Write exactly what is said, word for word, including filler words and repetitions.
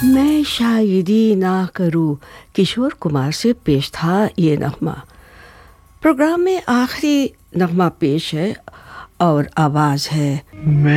मैं शायरी ना करूं, किशोर कुमार से पेश था ये नगमा। प्रोग्राम में आखिरी नगमा पेश है और आवाज़ है